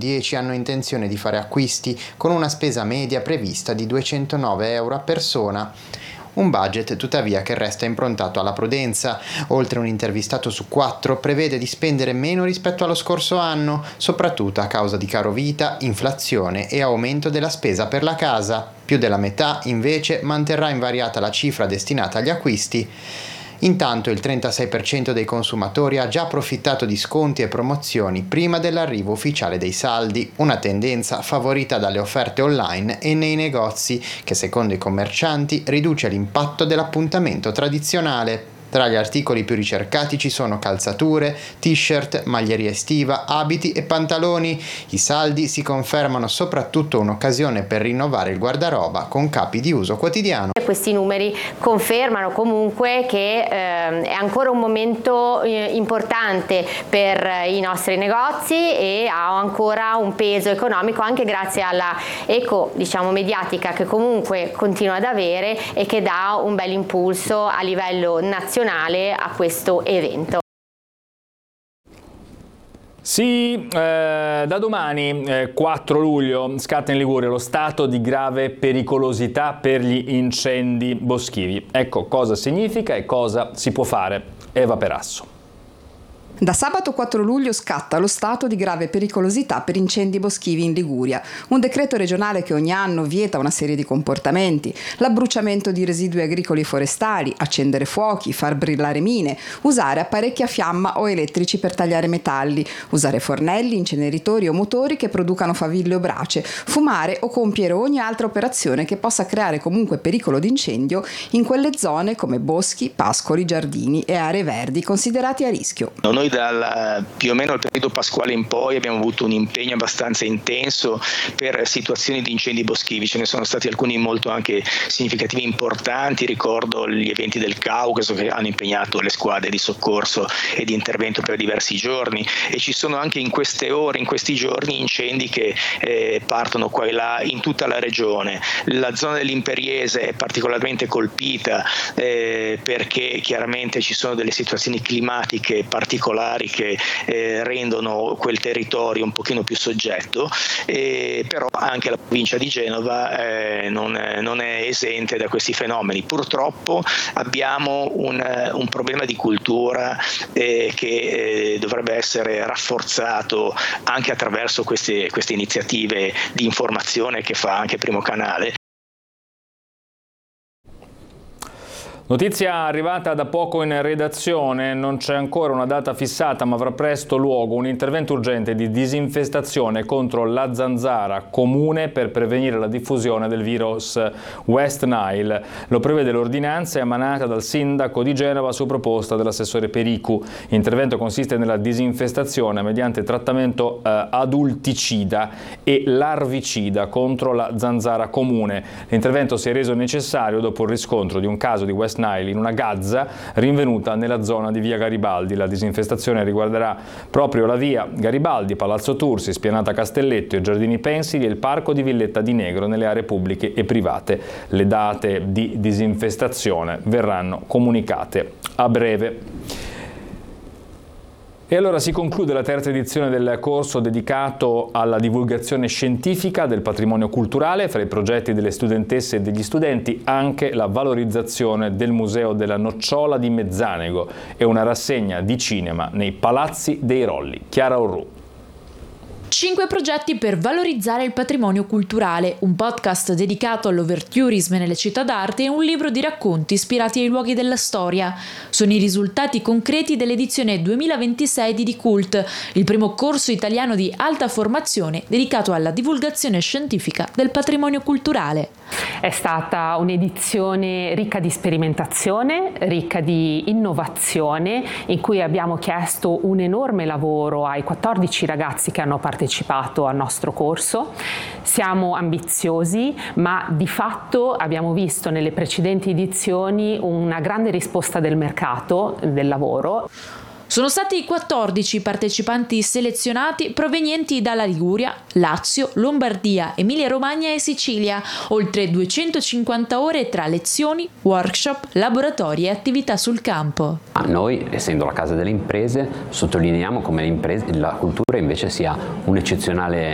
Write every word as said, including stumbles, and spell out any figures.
dieci hanno intenzione di fare acquisti con una spesa media prevista di duecentonove euro a persona. Un budget tuttavia che resta improntato alla prudenza. Oltre un intervistato su quattro prevede di spendere meno rispetto allo scorso anno, soprattutto a causa di caro vita, inflazione e aumento della spesa per la casa. Più della metà, invece, manterrà invariata la cifra destinata agli acquisti. Intanto il trentasei per cento dei consumatori ha già approfittato di sconti e promozioni prima dell'arrivo ufficiale dei saldi, una tendenza favorita dalle offerte online e nei negozi, che secondo i commercianti riduce l'impatto dell'appuntamento tradizionale. Tra gli articoli più ricercati ci sono calzature, t-shirt, maglieria estiva, abiti e pantaloni. I saldi si confermano soprattutto un'occasione per rinnovare il guardaroba con capi di uso quotidiano. Questi numeri confermano comunque che eh, è ancora un momento eh, importante per i nostri negozi e ha ancora un peso economico anche grazie alla eco, diciamo, mediatica che comunque continua ad avere e che dà un bel impulso a livello nazionale a questo evento. Sì, eh, da domani, eh, quattro luglio, scatta in Liguria lo stato di grave pericolosità per gli incendi boschivi. Ecco cosa significa e cosa si può fare. Eva Perasso. Da sabato quattro luglio scatta lo stato di grave pericolosità per incendi boschivi in Liguria, un decreto regionale che ogni anno vieta una serie di comportamenti: l'abbruciamento di residui agricoli e forestali, accendere fuochi, far brillare mine, usare apparecchi a fiamma o elettrici per tagliare metalli, usare fornelli, inceneritori o motori che producano faville o brace, fumare o compiere ogni altra operazione che possa creare comunque pericolo di incendio in quelle zone come boschi, pascoli, giardini e aree verdi considerati a rischio. Noi dal più o meno il periodo pasquale in poi abbiamo avuto un impegno abbastanza intenso per situazioni di incendi boschivi. Ce ne sono stati alcuni molto anche significativi, importanti. Ricordo gli eventi del Caucaso che hanno impegnato le squadre di soccorso e di intervento per diversi giorni, e ci sono anche in queste ore, in questi giorni, incendi che eh, partono qua e là in tutta la regione. La zona dell'Imperiese è particolarmente colpita eh, perché chiaramente ci sono delle situazioni climatiche particolari che eh, rendono quel territorio un pochino più soggetto, eh, però anche la provincia di Genova eh, non, non è esente da questi fenomeni. Purtroppo abbiamo un, un problema di cultura eh, che eh, dovrebbe essere rafforzato anche attraverso queste, queste iniziative di informazione che fa anche Primo Canale. Notizia arrivata da poco in redazione, non c'è ancora una data fissata ma avrà presto luogo un intervento urgente di disinfestazione contro la zanzara comune per prevenire la diffusione del virus West Nile. Lo prevede l'ordinanza emanata dal sindaco di Genova su proposta dell'assessore Pericu. L'intervento consiste nella disinfestazione mediante trattamento eh, adulticida e larvicida contro la zanzara comune. L'intervento si è reso necessario dopo il riscontro di un caso di West Nile in una gazza rinvenuta nella zona di via Garibaldi. La disinfestazione riguarderà proprio la via Garibaldi, Palazzo Tursi, Spianata Castelletto, i Giardini Pensili e il Parco di Villetta di Negro nelle aree pubbliche e private. Le date di disinfestazione verranno comunicate a breve. E allora si conclude la terza edizione del corso dedicato alla divulgazione scientifica del patrimonio culturale. Fra i progetti delle studentesse e degli studenti anche la valorizzazione del Museo della Nocciola di Mezzanego e una rassegna di cinema nei Palazzi dei Rolli. Chiara Orru. Cinque progetti per valorizzare il patrimonio culturale, un podcast dedicato all'overtourism nelle città d'arte e un libro di racconti ispirati ai luoghi della storia. Sono i risultati concreti dell'edizione duemilaventisei di D-Cult, il primo corso italiano di alta formazione dedicato alla divulgazione scientifica del patrimonio culturale. È stata un'edizione ricca di sperimentazione, ricca di innovazione, in cui abbiamo chiesto un enorme lavoro ai quattordici ragazzi che hanno partecipato al nostro corso. Siamo ambiziosi, ma di fatto abbiamo visto nelle precedenti edizioni una grande risposta del mercato del lavoro. Sono stati quattordici partecipanti selezionati provenienti dalla Liguria, Lazio, Lombardia, Emilia-Romagna e Sicilia, oltre duecentocinquanta ore tra lezioni, workshop, laboratori e attività sul campo. Noi, essendo la casa delle imprese, sottolineiamo come le imprese, la cultura invece sia un eccezionale